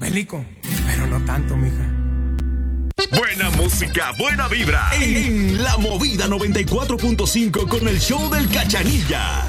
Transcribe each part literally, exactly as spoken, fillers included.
Angélico, pero no tanto, mija. Buena música, buena vibra. En La Movida noventa y cuatro punto cinco con el show del Cachanilla.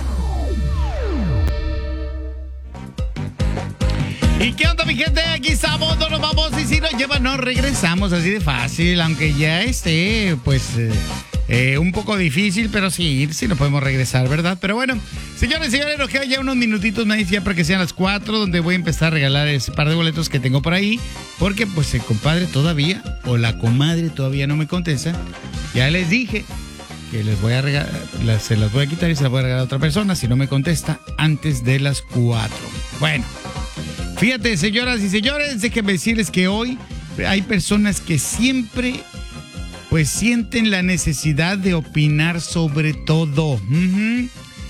¿Y qué onda, mi gente? Aquí estamos, no nos vamos y si nos llevan, nos regresamos, así de fácil, aunque ya esté, pues, eh, eh, un poco difícil, pero sí, sí nos podemos regresar, ¿verdad? Pero bueno, señores y señores, nos quedan ya unos minutitos más ya para que sean las cuatro, donde voy a empezar a regalar ese par de boletos que tengo por ahí, porque pues el compadre todavía, o la comadre todavía no me contesta. Ya les dije que les voy a regalar, se las voy a quitar y se las voy a regalar a otra persona si no me contesta antes de las cuatro. Bueno. Fíjate, señoras y señores, déjenme decirles que hoy hay personas que siempre pues sienten la necesidad de opinar sobre todo. Uh-huh.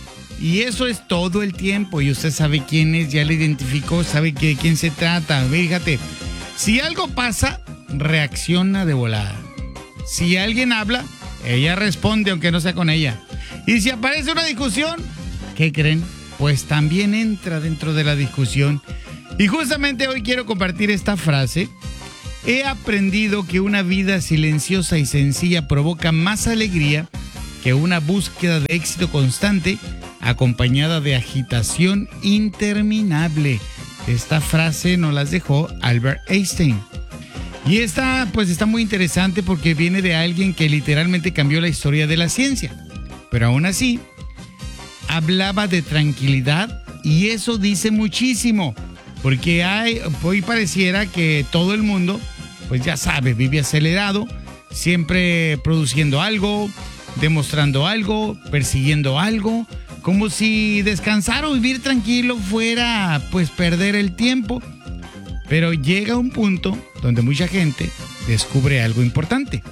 Y eso es todo el tiempo. Y usted sabe quién es, ya le identificó, sabe de quién se trata. Fíjate, si algo pasa, reacciona de volada. Si alguien habla, ella responde aunque no sea con ella. Y si aparece una discusión, ¿qué creen? Pues también entra dentro de la discusión. Y justamente hoy quiero compartir esta frase. He aprendido que una vida silenciosa y sencilla provoca más alegría que una búsqueda de éxito constante acompañada de agitación interminable. Esta frase nos las dejó Albert Einstein. Y esta pues está muy interesante porque viene de alguien que literalmente cambió la historia de la ciencia. Pero aún así, hablaba de tranquilidad y eso dice muchísimo. Porque hay, hoy pareciera que todo el mundo, pues ya sabe, vive acelerado, siempre produciendo algo, demostrando algo, persiguiendo algo, como si descansar o vivir tranquilo fuera, pues, perder el tiempo. Pero llega un punto donde mucha gente descubre algo importante.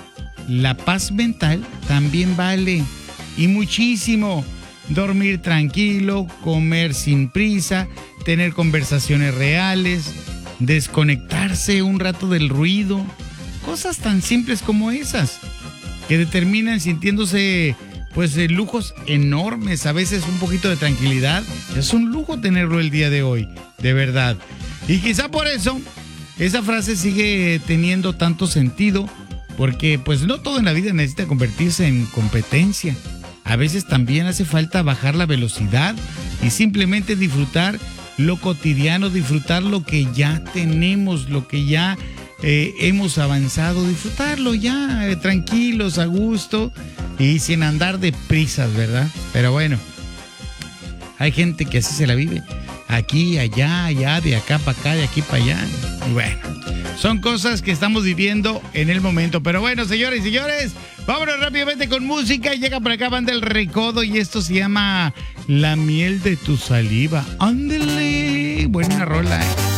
La paz mental también vale, y muchísimo. Dormir tranquilo, comer sin prisa, tener conversaciones reales, desconectarse un rato del ruido, cosas tan simples como esas, que determinan sintiéndose pues de lujos enormes, a veces un poquito de tranquilidad. Es un lujo tenerlo el día de hoy, de verdad. Y quizá por eso esa frase sigue teniendo tanto sentido, porque pues no todo en la vida necesita convertirse en competencia. A veces también hace falta bajar la velocidad y simplemente disfrutar lo cotidiano, disfrutar lo que ya tenemos, lo que ya eh, hemos avanzado, disfrutarlo ya eh, tranquilos, a gusto y sin andar de prisas, ¿verdad? Pero bueno, hay gente que así se la vive, aquí, allá, allá, de acá para acá, de aquí para allá. Y bueno, son cosas que estamos viviendo en el momento. Pero bueno, señores y señores, vámonos rápidamente con música. Llega por acá Banda El Recodo y esto se llama La Miel de Tu Saliva. Ándele, buena rola, ¿eh?